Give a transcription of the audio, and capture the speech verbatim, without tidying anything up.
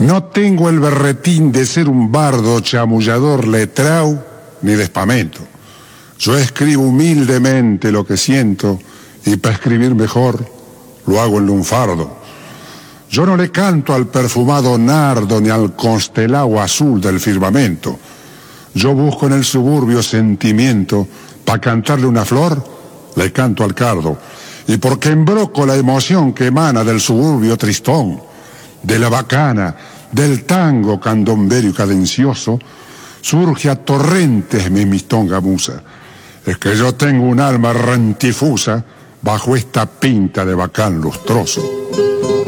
No tengo el berretín de ser un bardo chamullador letrao ni de espamento. Yo escribo humildemente lo que siento y para escribir mejor lo hago en lunfardo. Yo no le canto al perfumado nardo ni al constelado azul del firmamento. Yo busco en el suburbio sentimiento, pa' cantarle una flor, le canto al cardo. Y porque embroco la emoción que emana del suburbio tristón, de la bacana, del tango candomberio y cadencioso, surge a torrentes mi mistonga musa. Es que yo tengo un alma rentifusa bajo esta pinta de bacán lustroso.